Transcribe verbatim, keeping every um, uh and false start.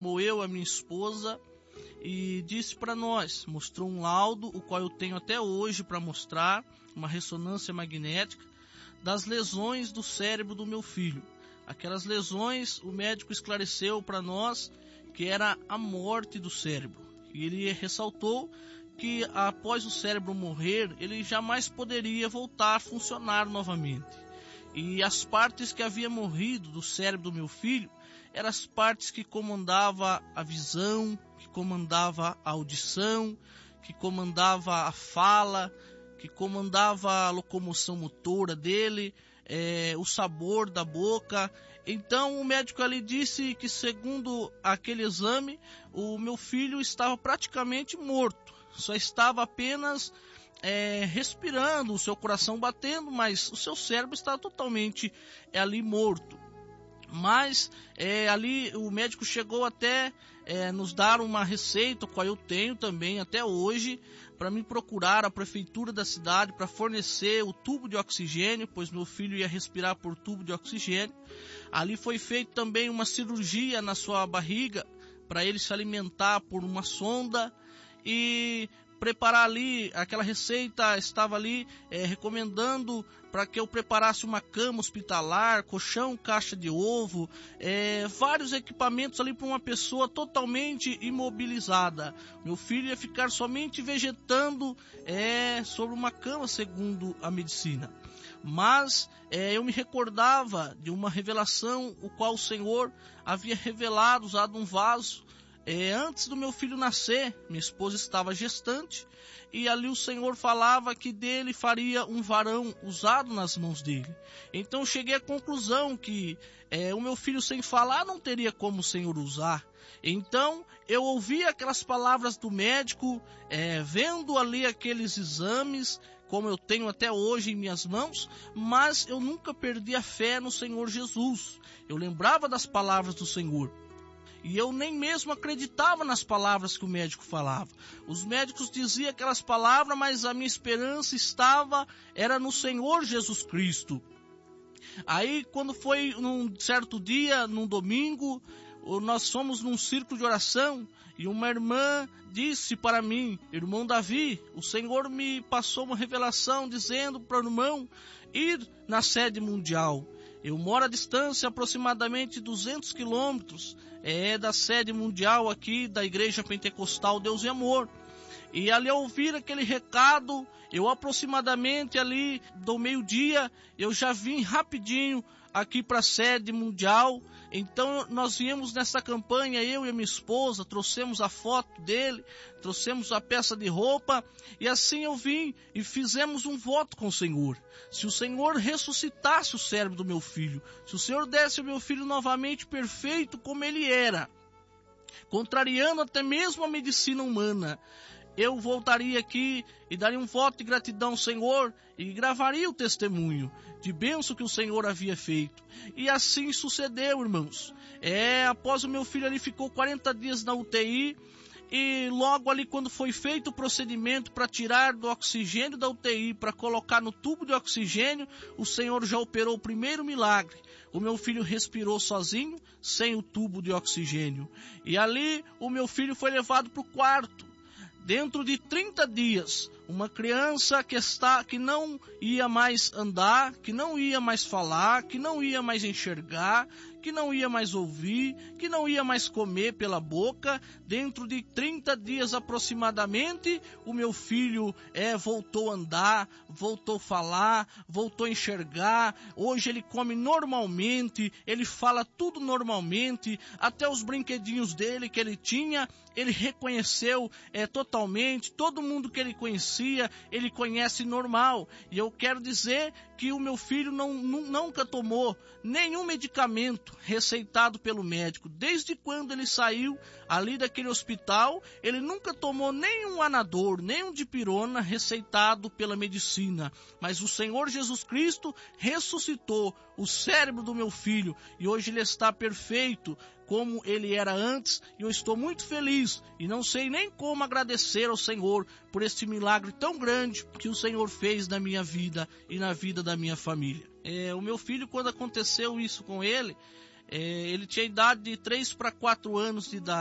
eu, a minha esposa, e disse para nós, mostrou um laudo, o qual eu tenho até hoje para mostrar, uma ressonância magnética, das lesões do cérebro do meu filho. Aquelas lesões, o médico esclareceu para nós que era a morte do cérebro. E ele ressaltou que após o cérebro morrer, ele jamais poderia voltar a funcionar novamente. E as partes que havia morrido do cérebro do meu filho eram as partes que comandava a visão, que comandava a audição, que comandava a fala, que comandava a locomoção motora dele, é, o sabor da boca. Então o médico ali disse que, segundo aquele exame, o meu filho estava praticamente morto, só estava apenas é, respirando, o seu coração batendo, mas o seu cérebro estava totalmente é, ali morto. Mas é, ali o médico chegou até é, nos dar uma receita, qual eu tenho também até hoje, para me procurar a prefeitura da cidade para fornecer o tubo de oxigênio, pois meu filho ia respirar por tubo de oxigênio. Ali foi feita também uma cirurgia na sua barriga para ele se alimentar por uma sonda, e preparar ali, aquela receita estava ali é, recomendando para que eu preparasse uma cama hospitalar, colchão, caixa de ovo, é, vários equipamentos ali para uma pessoa totalmente imobilizada. Meu filho ia ficar somente vegetando é, sobre uma cama, segundo a medicina. Mas é, eu me recordava de uma revelação, o qual o Senhor havia revelado, usado um vaso. É, antes do meu filho nascer, minha esposa estava gestante, e ali o Senhor falava que dele faria um varão usado nas mãos dele. Então eu cheguei à conclusão que é, o meu filho sem falar não teria como o Senhor usar. Então eu ouvi aquelas palavras do médico, é, vendo ali aqueles exames, como eu tenho até hoje em minhas mãos, mas eu nunca perdi a fé no Senhor Jesus. Eu lembrava das palavras do Senhor. E eu nem mesmo acreditava nas palavras que o médico falava. Os médicos diziam aquelas palavras, mas a minha esperança estava, era no Senhor Jesus Cristo. Aí, quando foi num certo dia, num domingo, nós fomos num círculo de oração, e uma irmã disse para mim: irmão Davi, o Senhor me passou uma revelação dizendo para o irmão ir na sede mundial. Eu moro à distância aproximadamente duzentos quilômetros é, da sede mundial aqui da Igreja Pentecostal Deus e Amor. E ali ao ouvir aquele recado, eu aproximadamente ali do meio-dia, eu já vim rapidinho aqui para a sede mundial. Então nós viemos nessa campanha, eu e a minha esposa, trouxemos a foto dele, trouxemos a peça de roupa, e assim eu vim e fizemos um voto com o Senhor. Se o Senhor ressuscitasse o cérebro do meu filho, se o Senhor desse ao meu filho novamente perfeito como ele era, contrariando até mesmo a medicina humana, eu voltaria aqui e daria um voto de gratidão ao Senhor e gravaria o testemunho de bênção que o Senhor havia feito. E assim sucedeu, irmãos. É, após o meu filho ali ficou quarenta dias na U T I, e logo ali quando foi feito o procedimento para tirar do oxigênio da U T I, para colocar no tubo de oxigênio, o Senhor já operou o primeiro milagre. O meu filho respirou sozinho, sem o tubo de oxigênio. E ali o meu filho foi levado para o quarto. Dentro de trinta dias, uma criança que, está, que não ia mais andar, que não ia mais falar, que não ia mais enxergar, que não ia mais ouvir, que não ia mais comer pela boca, dentro de trinta dias aproximadamente, o meu filho é, voltou a andar, voltou a falar, voltou a enxergar. Hoje ele come normalmente, ele fala tudo normalmente, até os brinquedinhos dele que ele tinha, ele reconheceu é, totalmente, todo mundo que ele conhecia, ele conhece normal. E eu quero dizer que o meu filho não, nunca tomou nenhum medicamento receitado pelo médico. Desde quando ele saiu ali daquele hospital, ele nunca tomou nenhum anador, nenhum dipirona receitado pela medicina. Mas o Senhor Jesus Cristo ressuscitou o cérebro do meu filho e hoje ele está perfeito como ele era antes, e eu estou muito feliz e não sei nem como agradecer ao Senhor por este milagre tão grande que o Senhor fez na minha vida e na vida da minha família. É, o meu filho, quando aconteceu isso com ele, É, ele tinha idade de três para quatro anos de idade.